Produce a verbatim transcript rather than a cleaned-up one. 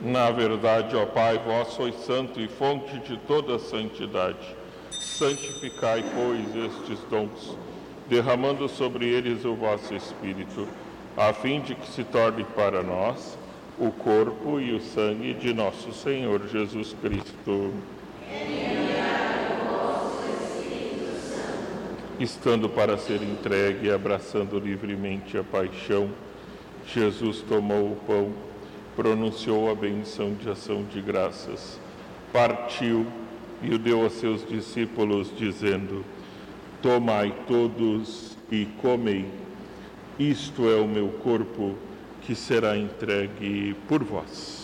Na verdade, ó Pai, vós sois santo e fonte de toda a santidade. Santificai, pois, estes dons, derramando sobre eles o vosso Espírito, a fim de que se torne para nós o corpo e o sangue de nosso Senhor Jesus Cristo. Estando para ser entregue e abraçando livremente a paixão, Jesus tomou o pão, pronunciou a benção de ação de graças, partiu e o deu a seus discípulos, dizendo: tomai todos e comei, isto é o meu corpo que será entregue por vós.